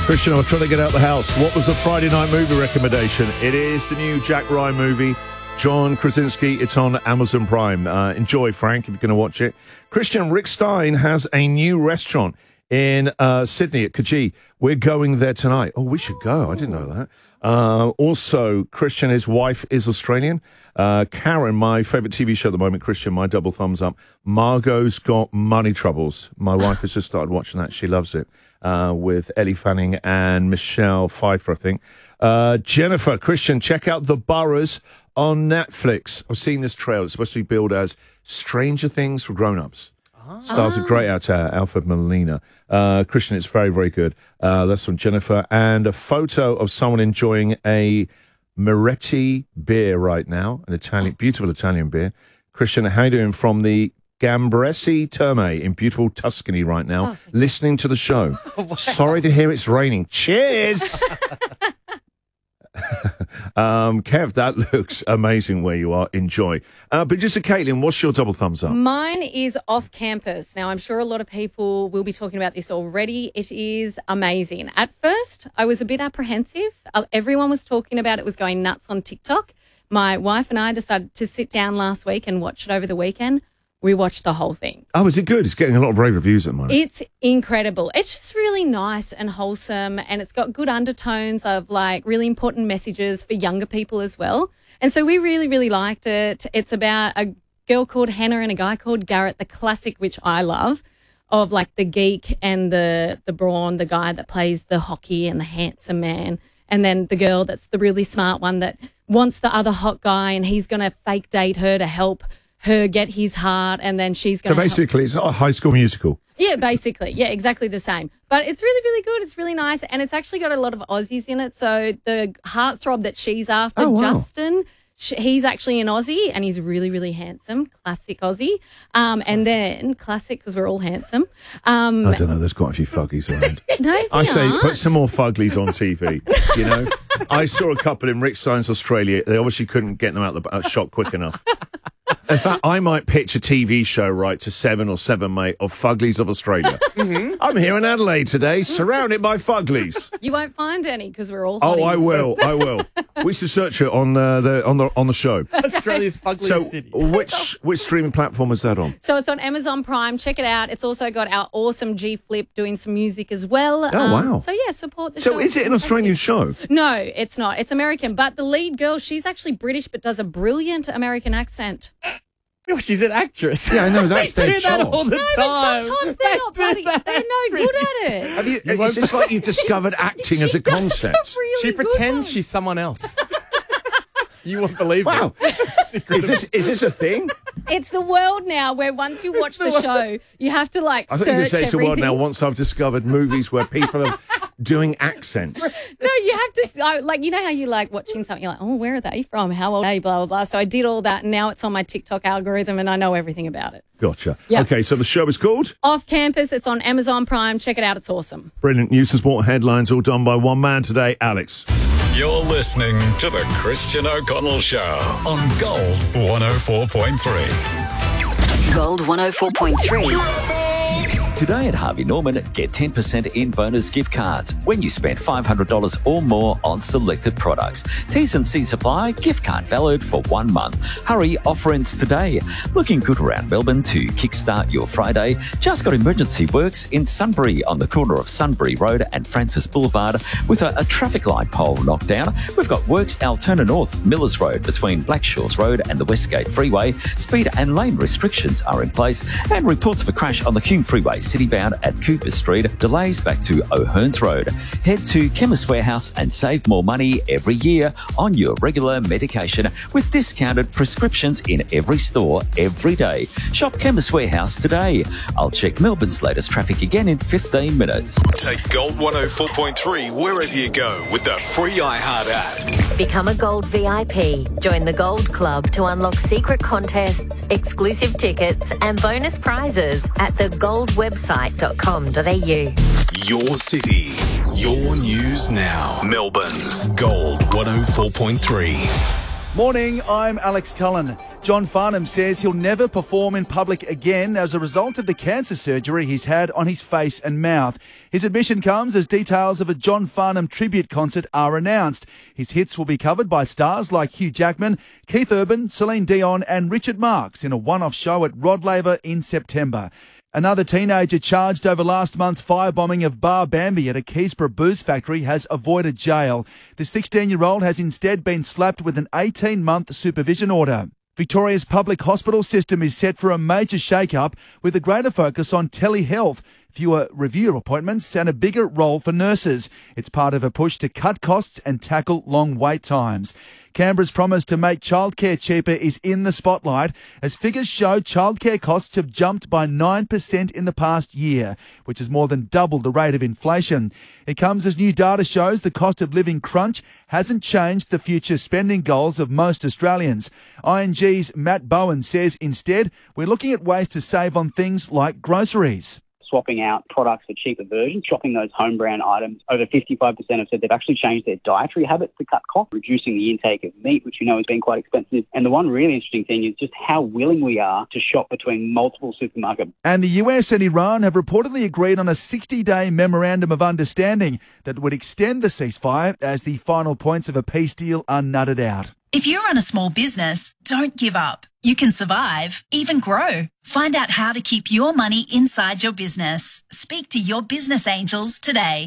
Christian, I was trying to get out the house. What was the Friday night movie recommendation? It is the new Jack Ryan movie, John Krasinski. It's on Amazon Prime. Enjoy, Frank, if you're going to watch it. Christian, Rick Stein has a new restaurant in Sydney at Coogee. We're going there tonight. Oh, we should go. I didn't know that. Also, Christian, his wife is Australian. Karen, my favourite TV show at the moment, Christian, my double thumbs up. Margot's Got Money Troubles. My wife has just started watching that. She loves it. With Ellie Fanning and Michelle Pfeiffer, I think. Jennifer, Christian, check out The Boroughs on Netflix. I've seen this trailer. It's supposed to be billed as Stranger Things for grown-ups. Stars a great actor, Alfred Molina. Christian, it's very, very good. That's from Jennifer. And a photo of someone enjoying a Moretti beer right now, an Italian, beautiful Italian beer. Christian, how you doing from the Gambresi Terme in beautiful Tuscany right now, listening to the show. Wow. Sorry to hear it's raining. Cheers! Kev, that looks amazing where you are. Enjoy. But just a Caitlin, what's your double thumbs up? Mine is Off Campus. Now, I'm sure a lot of people will be talking about this already. It is amazing. At first, I was a bit apprehensive. Everyone was talking about it, was going nuts on TikTok. My wife and I decided to sit down last week and watch it over the weekend. We watched the whole thing. Oh, is it good? It's getting a lot of rave reviews at the moment. It's incredible. It's just really nice and wholesome, and it's got good undertones of, like, really important messages for younger people as well. And so we really, really liked it. It's about a girl called Hannah and a guy called Garrett, the classic, which I love, of, like, the geek and the brawn, the guy that plays the hockey and the handsome man, and then the girl that's the really smart one that wants the other hot guy, and he's going to fake date her to help her get his heart, and then she's going to... So basically, it's not a High School Musical. Yeah, basically. Yeah, exactly the same. But it's really, really good. It's really nice, and it's actually got a lot of Aussies in it. So the heartthrob that she's after, Justin, he's actually an Aussie, and he's really, really handsome. Classic Aussie. And then, classic, because we're all handsome. I don't know. There's quite a few fuggies around. No, I say put some more fuglies on TV, you know. I saw a couple in Rick Stein's Australia. They obviously couldn't get them out the shot quick enough. In fact, I might pitch a TV show, right, to 7 or 7, mate, of Fuglies of Australia. I'm here in Adelaide today, surrounded by Fuglies. You won't find any because we're all hotties. Oh, I will. We should search it on the show. Australia's Fugliest city. Which streaming platform is that on? So it's on Amazon Prime. Check it out. It's also got our awesome G Flip doing some music as well. Oh, wow. So, yeah, support the show. So is it an Australian show? No, it's not. It's American. But the lead girl, she's actually British but does a brilliant American accent. Oh, she's an actress. Yeah, I know. That's they do that all the time. Sometimes they're not bloody. They're no good at it. It's just like you've discovered acting as a concept. Really she pretends she's someone else. You won't believe it. Wow. Is this a thing? It's the world now where once you watch the show, you have to, like, I search think you say it's the world everything. now once I've discovered movies where people are doing accents. No, you have to, like, you know how you like watching something, you're like, oh, where are they from? How old are they? Blah, blah, blah. So I did all that, and now it's on my TikTok algorithm, and I know everything about it. Gotcha. Yep. Okay, so the show is called? Off Campus. It's on Amazon Prime. Check it out. It's awesome. Brilliant. News and sport headlines all done by one man today, Alex. You're listening to the Christian O'Connell Show on Gold 104.3. Gold 104.3. Today at Harvey Norman, get 10% in bonus gift cards when you spend $500 or more on selected products. T's and C's apply. Gift card valid for 1 month. Hurry, offer ends today. Looking good around Melbourne to kickstart your Friday? Just got emergency works in Sunbury on the corner of Sunbury Road and Francis Boulevard with a traffic light pole knocked down. We've got works Altona North, Millers Road between Blackshaws Road and the Westgate Freeway. Speed and lane restrictions are in place, and reports of a crash on the Hume Freeway citybound at Cooper Street. Delays back to O'Hearns Road. Head to Chemist Warehouse and save more money every year on your regular medication with discounted prescriptions in every store every day. Shop Chemist Warehouse today. I'll check Melbourne's latest traffic again in 15 minutes. Take Gold 104.3 wherever you go with the free iHeart app. Become a Gold VIP. Join the Gold Club to unlock secret contests, exclusive tickets and bonus prizes at thegoldwebsite.com.au. Your city, your news now. Melbourne's Gold 104.3. Morning, I'm Alex Cullen. John Farnham says he'll never perform in public again as a result of the cancer surgery he's had on his face and mouth. His admission comes as details of a John Farnham tribute concert are announced. His hits will be covered by stars like Hugh Jackman, Keith Urban, Celine Dion and Richard Marx in a one-off show at Rod Laver in September. Another teenager charged over last month's firebombing of Bar Bambi at a Keysborough booze factory has avoided jail. The 16-year-old has instead been slapped with an 18-month supervision order. Victoria's public hospital system is set for a major shake-up with a greater focus on telehealth, fewer review appointments and a bigger role for nurses. It's part of a push to cut costs and tackle long wait times. Canberra's promise to make childcare cheaper is in the spotlight as figures show childcare costs have jumped by 9% in the past year, which is more than double the rate of inflation. It comes as new data shows the cost of living crunch hasn't changed the future spending goals of most Australians. ING's Matt Bowen says instead we're looking at ways to save on things like groceries. Swapping out products for cheaper versions, shopping those home brand items. Over 55% have said they've actually changed their dietary habits to cut costs, reducing the intake of meat, which has been quite expensive. And the one really interesting thing is just how willing we are to shop between multiple supermarkets. And the US and Iran have reportedly agreed on a 60-day memorandum of understanding that would extend the ceasefire as the final points of a peace deal are nutted out. If you run a small business, don't give up. You can survive, even grow. Find out how to keep your money inside your business. Speak to your business angels today.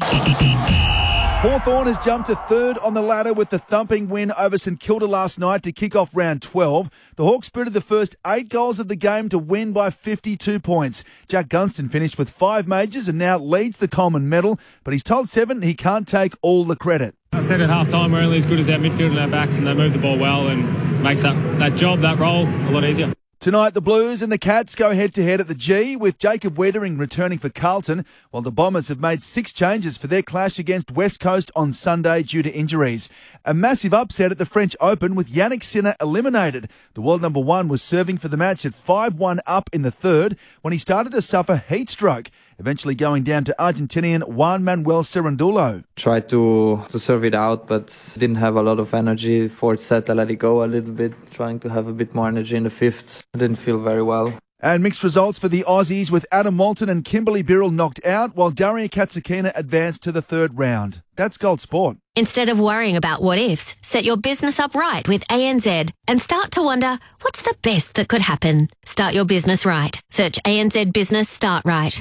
Hawthorn has jumped to third on the ladder with the thumping win over St Kilda last night to kick off round 12. The Hawks sprinted the first 8 goals of the game to win by 52 points. Jack Gunston finished with 5 majors and now leads the Coleman medal, but he's told Seven he can't take all the credit. I said at half-time we're only as good as our midfield and our backs, and they move the ball well and makes that job, that role, a lot easier. Tonight, the Blues and the Cats go head-to-head at the G, with Jacob Weitering returning for Carlton, while the Bombers have made 6 changes for their clash against West Coast on Sunday due to injuries. A massive upset at the French Open with Yannick Sinner eliminated. The world number 1 was serving for the match at 5-1 up in the third when he started to suffer heat stroke, eventually going down to Argentinian Juan Manuel Cerundolo. Tried to serve it out, but didn't have a lot of energy. Fourth set, I let it go a little bit, trying to have a bit more energy in the fifth. I didn't feel very well. And mixed results for the Aussies with Adam Walton and Kimberly Birrell knocked out, while Daria Katsukina advanced to the third round. That's Gold Sport. Instead of worrying about what ifs, set your business up right with ANZ and start to wonder, what's the best that could happen? Start your business right. Search ANZ Business Start Right.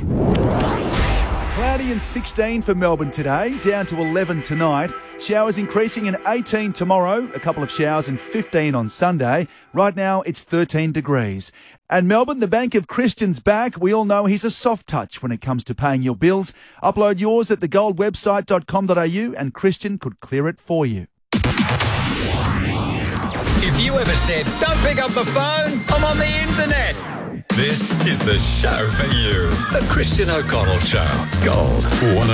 Cloudy and 16 for Melbourne today, down to 11 tonight. Showers increasing in 18 tomorrow, a couple of showers and 15 on Sunday. Right now it's 13 degrees. And Melbourne, the Bank of Christian's back. We all know he's a soft touch when it comes to paying your bills. Upload yours at thegoldwebsite.com.au and Christian could clear it for you. If you ever said, don't pick up the phone, I'm on the internet. This is the show for you. The Christian O'Connell Show. Gold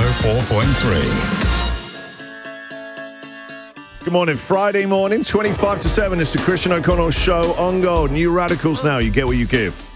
104.3. Good morning. Friday morning, 25 to 7. It's the Christian O'Connell Show on Gold. New Radicals now. You get what you give.